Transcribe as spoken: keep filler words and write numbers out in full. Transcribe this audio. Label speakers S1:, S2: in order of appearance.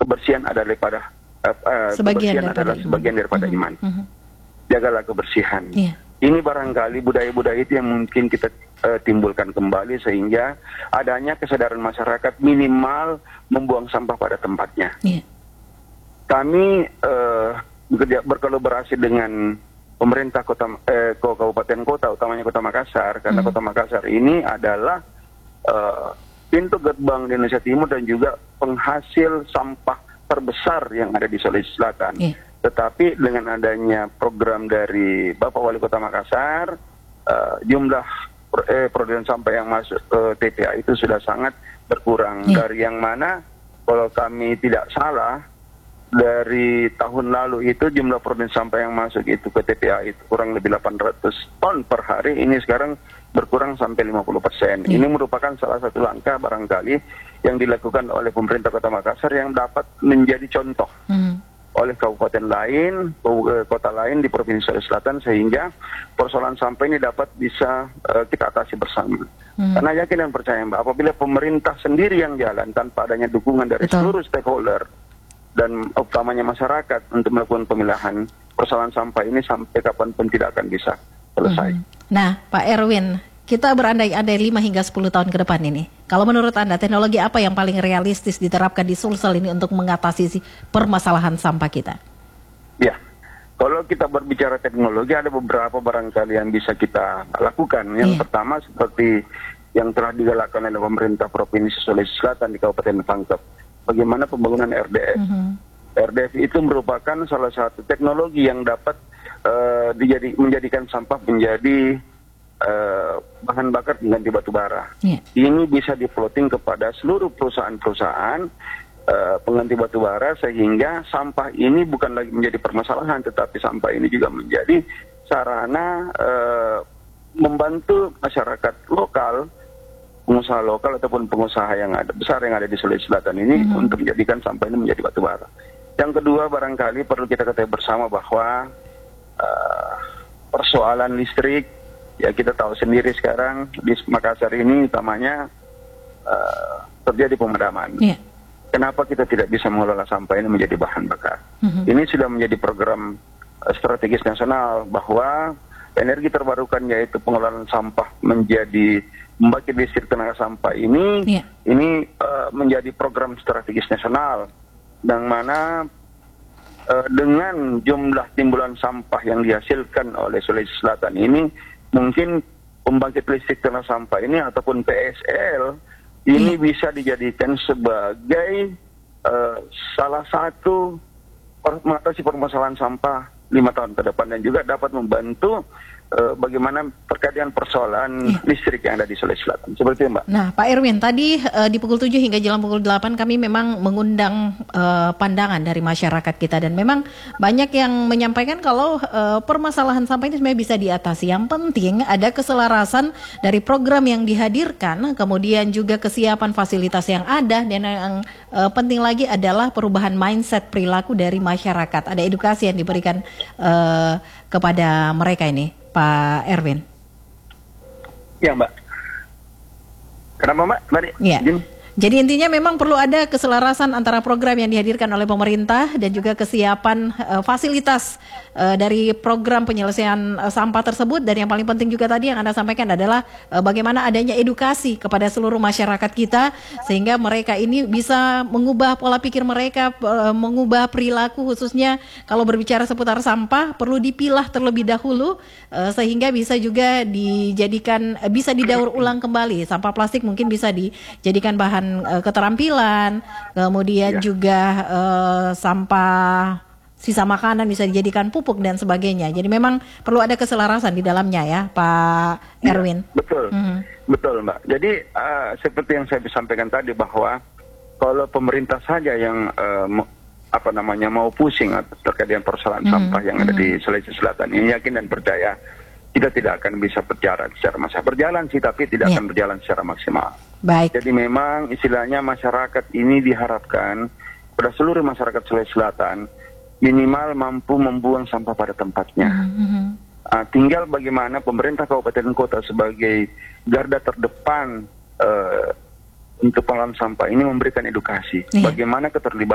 S1: kebersihan adalah daripada uh, uh,
S2: sebagian
S1: kebersihan
S2: daripada
S1: adalah
S2: iman.
S1: sebagian daripada
S2: Mm-hmm.
S1: iman.
S2: Mm-hmm.
S1: Jagalah kebersihan.
S2: Yeah.
S1: Ini barangkali budaya-budaya itu yang mungkin kita uh, timbulkan kembali sehingga adanya kesadaran masyarakat minimal membuang sampah pada tempatnya.
S2: Yeah.
S1: Kami uh, bekerja, berkolaborasi dengan pemerintah kota eh, kabupaten kota, utamanya Kota Makassar, karena mm. Kota Makassar ini adalah uh, pintu gerbang di Indonesia Timur dan juga penghasil sampah terbesar yang ada di Sulawesi Selatan. Yeah. Tetapi dengan adanya program dari Bapak Wali Kota Makassar, uh, jumlah eh, produksi sampah yang masuk ke T P A itu sudah sangat berkurang. Yeah. Dari yang mana, kalau kami tidak salah, dari tahun lalu itu jumlah produksi sampah yang masuk itu ke T P A itu kurang lebih delapan ratus ton per hari. Ini sekarang berkurang sampai lima puluh persen. Yeah. Ini merupakan salah satu langkah barangkali yang dilakukan oleh pemerintah Kota Makassar yang dapat menjadi contoh mm. oleh kabupaten lain, kota lain di Provinsi Sulawesi Selatan, sehingga persoalan sampah ini dapat bisa uh, kita atasi bersama. Hmm. Karena yakin dan percaya Mbak, apabila pemerintah sendiri yang jalan tanpa adanya dukungan dari Betul. seluruh stakeholder dan utamanya masyarakat untuk melakukan pemilahan, persoalan sampah ini sampai kapanpun tidak akan bisa selesai.
S2: Hmm. Nah, Pak Erwin, kita berandai-andai lima hingga sepuluh tahun ke depan ini. Kalau menurut Anda, teknologi apa yang paling realistis diterapkan di Sulsel ini untuk mengatasi permasalahan sampah kita?
S1: Ya, kalau kita berbicara teknologi, ada beberapa barangkali yang bisa kita lakukan. Yang yeah. pertama seperti yang telah digalakkan oleh pemerintah Provinsi Sulawesi Selatan di Kabupaten Pangkep. Bagaimana pembangunan R D F. Mm-hmm. R D F itu merupakan salah satu teknologi yang dapat uh, dijadi, menjadikan sampah menjadi Uh, bahan bakar pengganti batu bara. Yeah. Ini bisa diploting kepada seluruh perusahaan-perusahaan uh, pengganti batu bara sehingga sampah ini bukan lagi menjadi permasalahan, tetapi sampah ini juga menjadi sarana uh, membantu masyarakat lokal, pengusaha lokal ataupun pengusaha yang ada besar yang ada di Sulawesi Selatan ini mm-hmm. untuk menjadikan sampah ini menjadi batu bara. Yang kedua, barangkali perlu kita ketahui bersama bahwa uh, persoalan listrik, ya kita tahu sendiri sekarang di Makassar ini utamanya uh, terjadi pemadaman. Yeah. Kenapa kita tidak bisa mengelola sampah ini menjadi bahan bakar? Mm-hmm. Ini sudah menjadi program uh, strategis nasional bahwa energi terbarukan yaitu pengelolaan sampah menjadi membangkit listrik tenaga sampah ini, yeah. ini uh, menjadi program strategis nasional yang mana uh, dengan jumlah timbulan sampah yang dihasilkan oleh Sulawesi Selatan ini, mungkin pembangkit listrik tenaga sampah ini ataupun P S L ini hmm. bisa dijadikan sebagai uh, salah satu mengatasi permasalahan sampah lima tahun ke depan dan juga dapat membantu uh, bagaimana terkait dengan persoalan ya. listrik yang ada di Sulawesi Selatan. Seperti itu, Mbak.
S2: Nah, Pak Erwin, tadi uh, di pukul tujuh hingga jelang pukul delapan kami memang mengundang uh, pandangan dari masyarakat kita dan memang banyak yang menyampaikan kalau uh, permasalahan sampah ini sebenarnya bisa diatasi. Yang penting ada keselarasan dari program yang dihadirkan, kemudian juga kesiapan fasilitas yang ada, dan yang uh, penting lagi adalah perubahan mindset perilaku dari masyarakat. Ada edukasi yang diberikan uh, kepada mereka ini, Pak Erwin.
S1: Ya, Mbak. Kenapa, Mbak? Mari.
S2: Ya. Jadi intinya memang perlu ada keselarasan antara program yang dihadirkan oleh pemerintah dan juga kesiapan uh, fasilitas uh, dari program penyelesaian uh, sampah tersebut. Dan yang paling penting juga tadi yang Anda sampaikan adalah uh, bagaimana adanya edukasi kepada seluruh masyarakat kita sehingga mereka ini bisa mengubah pola pikir mereka, uh, mengubah perilaku, khususnya kalau berbicara seputar sampah perlu dipilah terlebih dahulu uh, sehingga bisa juga dijadikan uh, bisa didaur ulang kembali. Sampah plastik mungkin bisa dijadikan bahan keterampilan, kemudian ya. juga uh, sampah sisa makanan bisa dijadikan pupuk dan sebagainya. Jadi memang perlu ada keselarasan di dalamnya ya, Pak Erwin.
S1: Ya, betul, mm-hmm. betul Mbak. Jadi uh, seperti yang saya sampaikan tadi bahwa kalau pemerintah saja yang uh, apa namanya mau pusing terkait dengan persoalan mm-hmm. sampah yang ada mm-hmm. di Sulawesi Selatan ini, yakin dan percaya kita tidak akan bisa berjalan secara maksimal. Berjalan sih, tapi tidak yeah. akan berjalan secara maksimal.
S2: Baik.
S1: Jadi memang istilahnya masyarakat ini diharapkan pada seluruh masyarakat Sulawesi Selatan minimal mampu membuang sampah pada tempatnya. Mm-hmm. Uh, tinggal bagaimana pemerintah kabupaten kota sebagai garda terdepan uh, untuk pengelolaan sampah ini memberikan edukasi. Yeah. Bagaimana keterlibatan